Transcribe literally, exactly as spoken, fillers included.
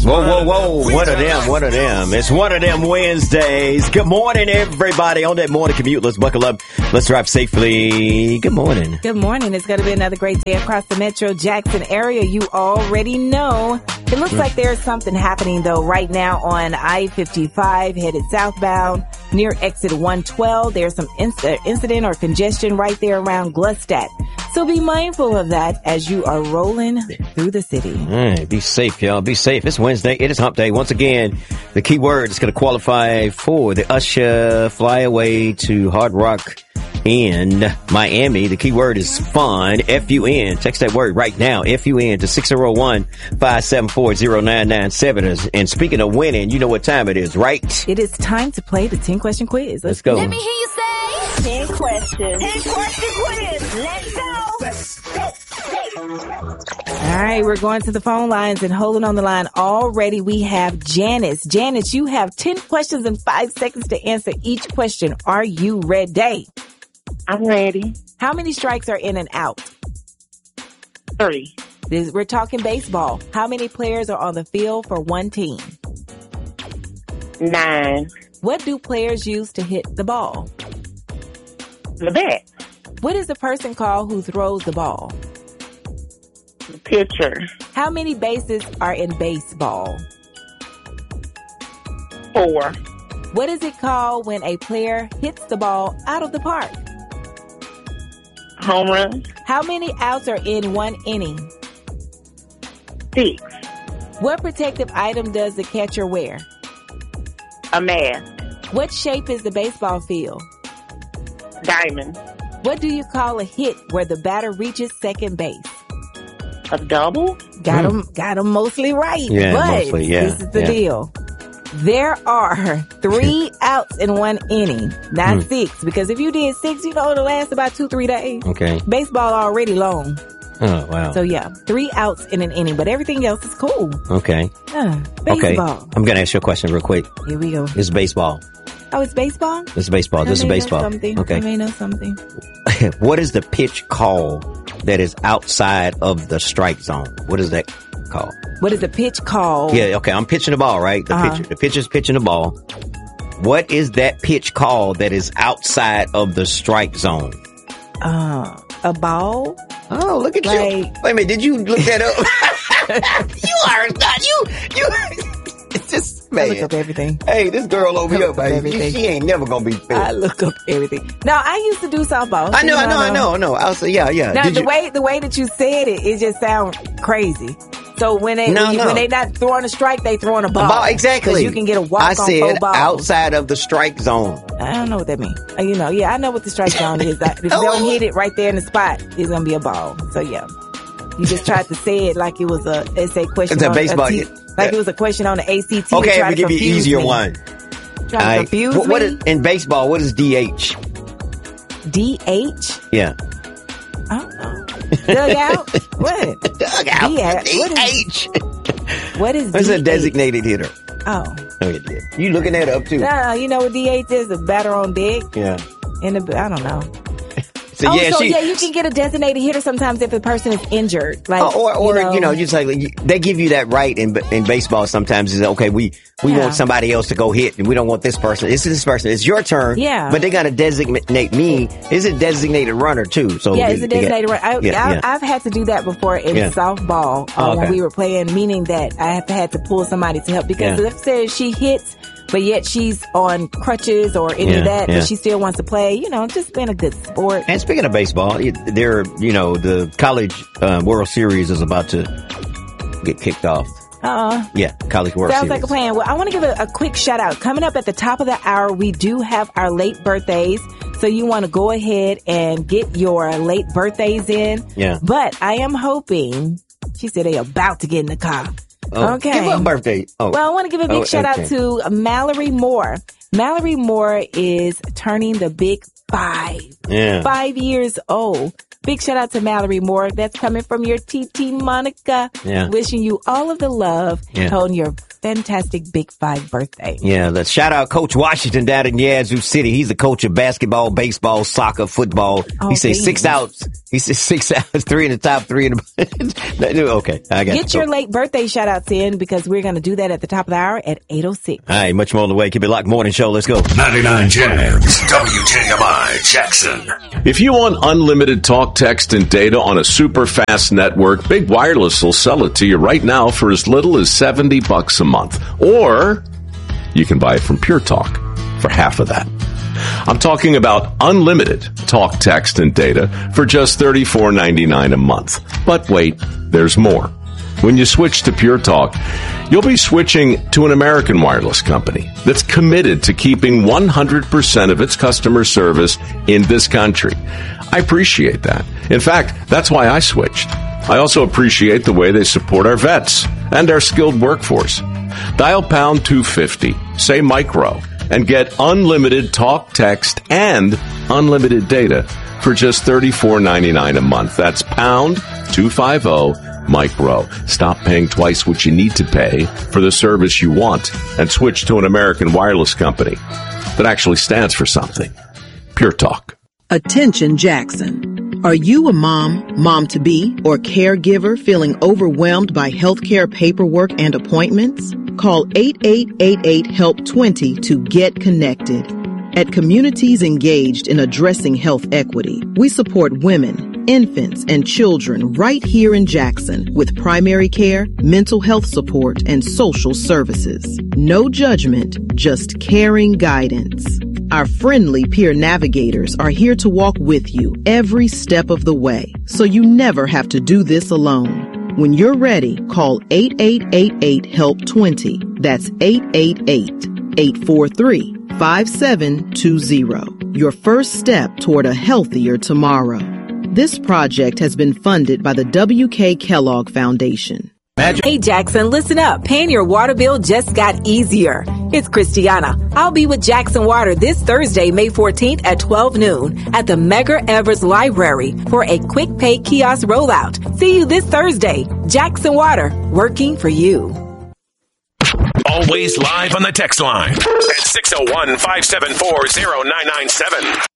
Whoa, whoa, whoa. One of them, one of them. It's one of them Wednesdays. Good morning, everybody. On that morning commute, let's buckle up. Let's drive safely. Good morning. Good morning. It's going to be another great day across the Metro Jackson area. You already know. It looks mm. like there's something happening, though, right now on I fifty-five headed southbound near exit one twelve. There's some inc- incident or congestion right there around Gluckstadt. So be mindful of that as you are rolling through the city. All right, be safe, y'all. Be safe. It's Wednesday. It is hump day. Once again, the key word is going to qualify for the Usher flyaway to Hard Rock in Miami. The key word is fun. F U N. Text that word right now. F U N to six oh one, five seven four, oh nine nine seven. And speaking of winning, you know what time it is, right? It is time to play the ten question quiz. Let's, Let's go. Let me hear you say ten questions. ten question quiz. Let's go. Let's go. All right, we're going to the phone lines and holding on the line already. We have Janice. Janice, you have ten questions and five seconds to answer each question. Are you ready? I'm ready. How many strikes are in and out? Three. This, we're talking baseball. How many players are on the field for one team? Nine. What do players use to hit the ball? The bat. What is the person called who throws the ball? The pitcher. How many bases are in baseball? Four. What is it called when a player hits the ball out of the park? Home run. How many outs are in one inning? Six. What protective item does the catcher wear? A mask. What shape is the baseball field? Diamond. What do you call a hit where the batter reaches second base? A double. Got Mm. him, got him mostly right. Yeah, but mostly, yeah, this is the yeah. deal. There are three outs in one inning, not Mm. six. Because if you did six, you know, it'll last about two, three days. Okay. Baseball already long. Oh, wow. So, yeah, three outs in an inning, but everything else is cool. Okay. Uh, Okay. baseball. I'm going to ask you a question real quick. Here we go. It's baseball. Oh, it's baseball? It's baseball. This is I may know baseball. something. I Okay. may know something. What is the pitch called that is outside of the strike zone? What is that called? What is the pitch called? Yeah, okay. I'm pitching the ball, right? The Uh-huh. pitcher. The pitcher's pitching the ball. What is that pitch called that is outside of the strike zone? Uh, a ball? Oh, look at Like- you. Wait a minute. Did you look that up? You are not. You, you. It's just, I man. look up everything. Hey, this girl over I here, look up baby. everything. She ain't never going to be fair. I look up everything. Now, I used to do softball. I know, so I know, I know, I know. I was, yeah, yeah. Now, Did the you- way the way that you said it, it just sounds crazy. So when they No, when, you, no. when they not throwing a strike, they throwing a ball. Ball, exactly. 'Cause you can get a walk I on four said balls. outside of the strike zone. I don't know what that means. Uh, You know, yeah, I know what the strike zone is. If you don't hit it right there in the spot, it's gonna be a ball. So yeah, you just tried to say it like it was a essay question. It's a on baseball. T- like it was a question on the A C T. to Okay, try let me to give you an confuse easier me. one. Trying to Alright. confuse What, what me. is, in baseball, what is D H? D H. Yeah. I don't know. Dugout. What? Dugout. D H. What is- D H. What is It's D a H? designated hitter. Oh. Oh, it did. You looking that up too? No, you know what D H is? A batter on deck. Yeah. In the, I don't know. So oh, yeah, so she. yeah, you can get a designated hitter sometimes if the person is injured. Like, Oh, or, or you know, you know, just like they give you that right in in baseball. Sometimes is okay. We we Yeah. want somebody else to go hit, and we don't want this person. It's this person. It's your turn. Yeah. But they got to designate me. It's a designated runner too. So yeah, they- it's a they got- designated runner. I, Yeah, I, yeah. I've had to do that before in Yeah. softball uh, Oh, okay. when we were playing, meaning that I have to had to pull somebody to help because Yeah. let's say she hits, but yet she's on crutches or any Yeah, of that, yeah. but she still wants to play. You know, just being a good sport. And speaking of baseball, it- there, you know, the college uh, World Series is about to get kicked off. Uh, Yeah, college World Sounds Series. like a plan. Well, I want to give a, a quick shout out. Coming up at the top of the hour, we do have our late birthdays. So you want to go ahead and get your late birthdays in. Yeah. But I am hoping, she said they about to get in the car. Oh, Okay. Give her a birthday. Oh. Well, I want to give a big Oh, shout okay. out to Mallory Moore. Mallory Moore is turning the big five. Yeah. Five years old. Big shout out to Mallory Moore. That's coming from your T T Monica. Yeah. Wishing you all of the love Yeah. on your fantastic Big Five birthday. Yeah, let's shout out Coach Washington down in Yazoo City. He's the coach of basketball, baseball, soccer, football. Oh, he says baby. six outs. He says six outs, three in the top, three in the... okay, I got Get you. your late birthday shout outs in because we're going to do that at the top of the hour at eight oh six. All right, much more on the way. Keep it locked. Morning show. Let's go. ninety-nine Jams, W J M I Jackson. If you want unlimited talk, text, and data on a super fast network, Big Wireless will sell it to you right now for as little as seventy bucks a month. Or you can buy it from Pure Talk for half of that. I'm talking about unlimited talk, text, and data for just thirty-four ninety-nine a month. But wait, there's more. When you switch to Pure Talk, you'll be switching to an American wireless company that's committed to keeping one hundred percent of its customer service in this country. I appreciate that. In fact, that's why I switched. I also appreciate the way they support our vets and our skilled workforce. Dial pound two fifty, say micro, and get unlimited talk, text, and unlimited data for just thirty-four ninety-nine a month. That's pound two fifty micro. Stop paying twice what you need to pay for the service you want and switch to an American wireless company that actually stands for something. Pure Talk. Attention Jackson. Are you a mom, mom-to-be, or caregiver feeling overwhelmed by healthcare paperwork and appointments? Call eight eight eight eight HELP twenty to get connected. At Communities Engaged in Addressing Health Equity, we support women, infants, and children right here in Jackson with primary care, mental health support, and social services. No judgment, just caring guidance. Our friendly peer navigators are here to walk with you every step of the way, so you never have to do this alone. When you're ready, call eight eight eight eight HELP twenty. That's eight eight eight eight four three five seven two zero. Your first step toward a healthier tomorrow. This project has been funded by the W K Kellogg Foundation. Hey Jackson, listen up. Paying your water bill just got easier. It's Christiana. I'll be with Jackson Water this Thursday, May fourteenth at twelve noon at the Medgar Evers Library for a quick pay kiosk rollout. See you this Thursday. Jackson Water, working for you. Always live on the text line at six oh one, five seven four, oh nine nine seven.